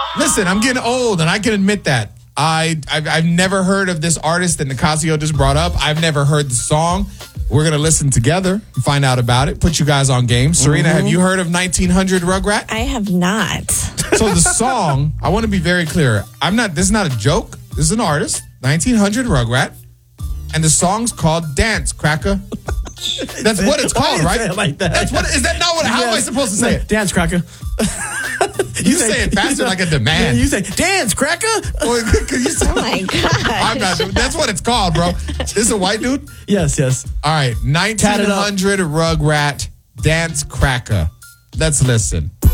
Listen, I'm getting old, and I can admit that. I've never heard of this artist that Nicasio just brought up. I've never heard the song. We're going to listen together and find out about it. Put you guys on game. Serena, have you heard of 1900 Rugrat? I have not. So the song, I want to be very clear. This is not a joke. This is an artist, 1900 Rugrat. And the song's called Dance Cracker. That's what it's called, right? Say it like that. Is that not what? How am I supposed to say it? Dance cracker. You say it faster like a demand. You say dance cracker. Oh my gosh. That's what it's called, bro. This is a white dude? Yes. All right, 1900 Rugrat Dance Cracker. Let's listen.